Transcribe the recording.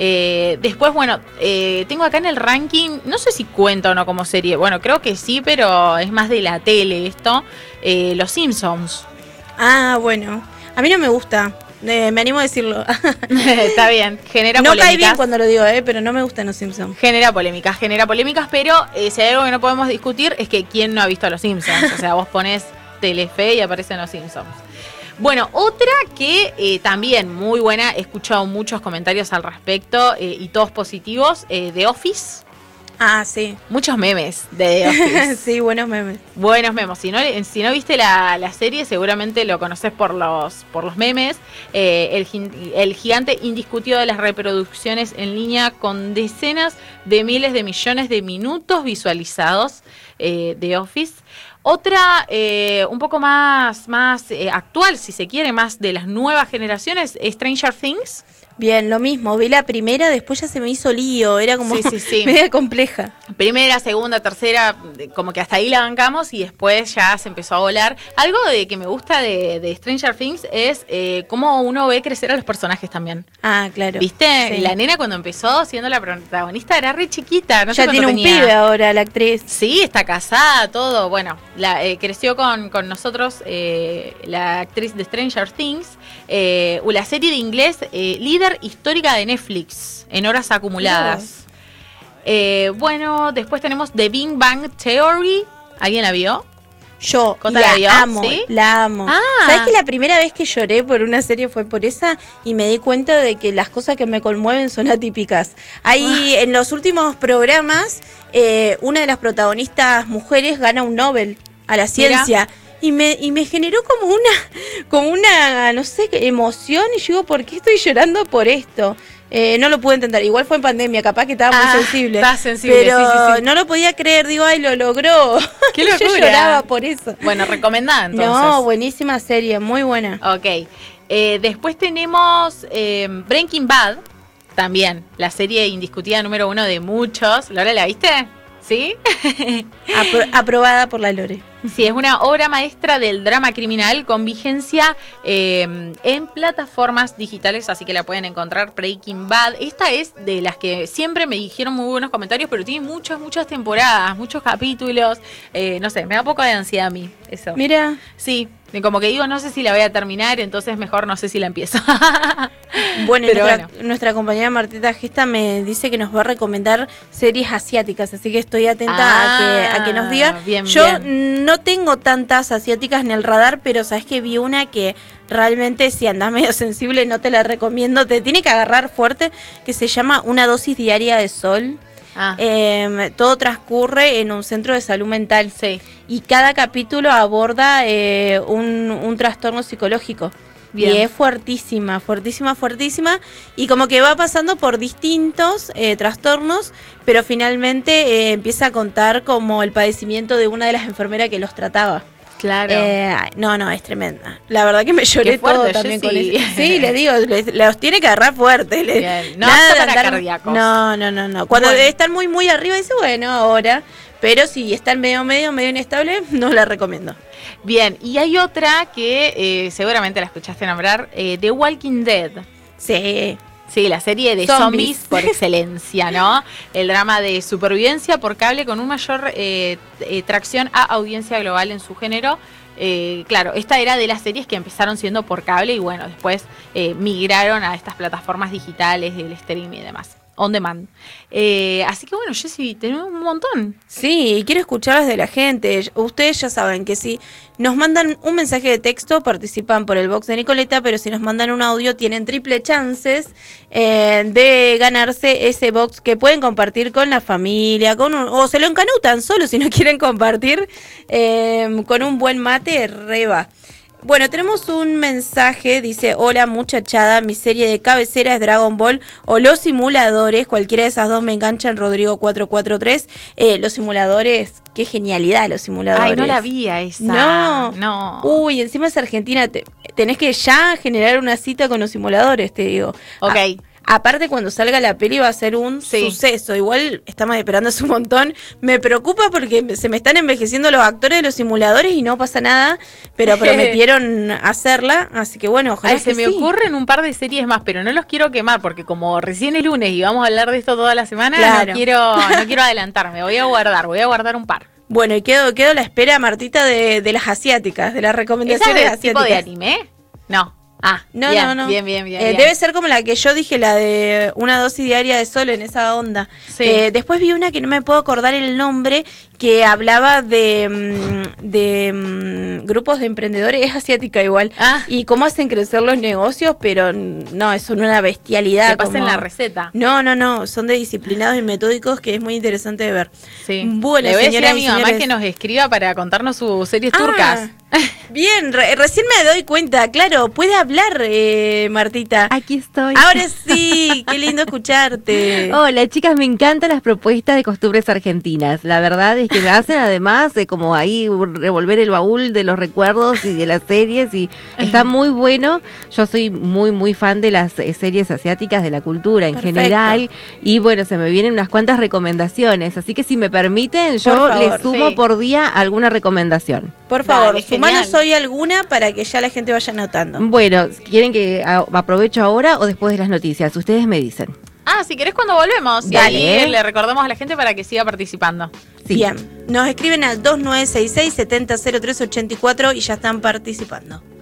Después, bueno, tengo acá en el ranking, no sé si cuenta o no como serie, bueno, creo que sí, pero es más de la tele esto, Los Simpsons. Ah, bueno, a mí no me gusta. Me animo a decirlo. Está bien, genera no polémicas. cae bien cuando lo digo, pero no me gustan los Simpsons. Genera polémicas, pero si hay algo que no podemos discutir es que quién no ha visto a los Simpsons. O sea, vos ponés Telefe y aparecen los Simpsons. Bueno, otra que también muy buena, he escuchado muchos comentarios al respecto y todos positivos, The Office. Ah, sí. Muchos memes de The Office. Sí, buenos memes. Buenos memes. Si no viste la serie, seguramente lo conoces por los memes. El gigante indiscutido de las reproducciones en línea con decenas de miles de millones de minutos visualizados, The Office. Otra, un poco más actual, si se quiere, más de las nuevas generaciones, Stranger Things. Bien, lo mismo, vi la primera, después ya se me hizo lío, era como sí. media compleja. Primera, segunda, tercera, como que hasta ahí la bancamos y después ya se empezó a volar. Algo de que me gusta de Stranger Things es cómo uno ve crecer a los personajes también. Ah, claro. ¿Viste? Sí. La nena cuando empezó siendo la protagonista era re chiquita, no sé ya cuánto tiene un tenía. pibe ahora la actriz. Sí, está casada, todo. Bueno, creció con nosotros la actriz de Stranger Things, la serie de inglés líder histórica de Netflix en horas acumuladas. Bueno, después tenemos The Big Bang Theory. ¿Alguien la vio? Yo ¿La vio? amo, ¿Sí? la amo. ¿Sabes que la primera vez que lloré por una serie fue por esa? Y me di cuenta de que las cosas que me conmueven son atípicas. Ahí en los últimos programas, una de las protagonistas mujeres gana un Nobel a la ciencia. Mira. Y me generó como una, no sé, emoción. Y yo digo, ¿por qué estoy llorando por esto? No lo pude entender. Igual fue en pandemia, capaz que estaba muy sensible. Está sensible, pero sí. no lo podía creer. Digo, ay, lo logró. ¡Qué locura! Yo lloraba por eso. Bueno, recomendada entonces. No, buenísima serie, muy buena. Ok. Después tenemos Breaking Bad. También, la serie indiscutida número 1 de muchos. ¿Laura, la viste? ¿Sí? Aprobada por la Lore. Sí, es una obra maestra del drama criminal con vigencia en plataformas digitales, así que la pueden encontrar, Breaking Bad. Esta es de las que siempre me dijeron muy buenos comentarios, pero tiene muchas temporadas, muchos capítulos. No sé, me da poco de ansiedad a mí eso. Mira. Sí, como que digo, no sé si la voy a terminar, entonces mejor no sé si la empiezo. Bueno, nuestra compañera Martita Gesta me dice que nos va a recomendar series asiáticas, así que estoy atenta a que nos diga. Bien, Yo bien. no tengo tantas asiáticas en el radar, pero sabes que vi una que realmente si andás medio sensible no te la recomiendo, te tiene que agarrar fuerte, que se llama Una dosis diaria de sol. Todo transcurre en un centro de salud mental. Sí. Y cada capítulo aborda un trastorno psicológico. Bien. Y es fuertísima. Y como que va pasando por distintos trastornos, pero finalmente empieza a contar como el padecimiento de una de las enfermeras que los trataba. Claro. No, es tremenda. La verdad que me lloré fuerte, todo también con sí. eso. Sí, les digo, los tiene que agarrar fuerte. No está para cardíacos. No. Cuando están muy arriba, dice, bueno, ahora. Pero si están medio inestable, no la recomiendo. Bien, y hay otra que seguramente la escuchaste nombrar, The Walking Dead. Sí, la serie de zombies por excelencia, ¿no? El drama de supervivencia por cable con un mayor tracción a audiencia global en su género. Claro, esta era de las series que empezaron siendo por cable y bueno, después migraron a estas plataformas digitales, el streaming y demás. On demand. Así que bueno, Jessy, tenemos un montón. Sí, y quiero escucharlas de la gente. Ustedes ya saben que si nos mandan un mensaje de texto, participan por el box de Nicoleta, pero si nos mandan un audio, tienen triple chances de ganarse ese box que pueden compartir con la familia, o se lo encanutan solo si no quieren compartir, con un buen mate, reba. Bueno, tenemos un mensaje, dice, hola muchachada, mi serie de cabecera es Dragon Ball o Los Simuladores, cualquiera de esas dos me enganchan, Rodrigo 443, los simuladores, qué genialidad los simuladores. Ay, no la vi a esa. No. Uy, encima es Argentina, tenés que ya generar una cita con los simuladores, te digo. Ok. Aparte, cuando salga la peli va a ser un suceso. Igual estamos esperando hace un montón. Me preocupa porque se me están envejeciendo los actores de los simuladores y no pasa nada, pero prometieron hacerla, así que bueno, ojalá se me ocurren un par de series más, pero no los quiero quemar porque como recién es lunes y vamos a hablar de esto toda la semana, no quiero adelantarme, voy a guardar un par. Bueno, y quedo a la espera, Martita, de las asiáticas, de las recomendaciones asiáticas. ¿Tipo de anime? No. No. Bien. Debe ser como la que yo dije, la de una dosis diaria de sol, en esa onda. Sí. Después vi una que no me puedo acordar el nombre, que hablaba de grupos de emprendedores, es asiática igual, y cómo hacen crecer los negocios, pero no, son una bestialidad. Te pasen la receta. No, son de disciplinados y metódicos, que es muy interesante de ver. Sí. Bueno, le voy a decir a mi mamá que nos escriba para contarnos sus series turcas. Bien, recién me doy cuenta, claro, puede hablar, Martita. Aquí estoy. Ahora sí, qué lindo escucharte. Hola, chicas, me encantan las propuestas de costumbres argentinas. La verdad es que me hacen además de como ahí revolver el baúl de los recuerdos y de las series, y está muy bueno. Yo soy muy fan de las series asiáticas, de la cultura en general, y bueno, se me vienen unas cuantas recomendaciones, así que si me permiten, yo les sumo por día alguna recomendación. Por favor, sumanos hoy alguna para que ya la gente vaya anotando. Bueno, ¿quieren que aprovecho ahora o después de las noticias? Ustedes me dicen. Si querés cuando volvemos. Dale. Y ahí le recordamos a la gente para que siga participando. Sí. Bien, nos escriben al 2966-700384 y ya están participando.